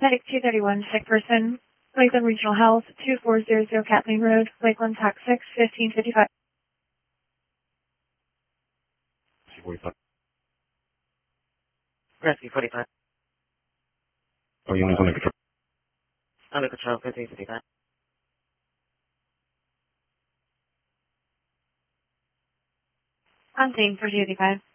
Medic 231, sick person. Lakeland Regional Health, 2400 Kathleen Road, Lakeland, TAC 6, 1555. C45. Rescue 45. Oh, units under control. Under control, 1555. On scene for 285.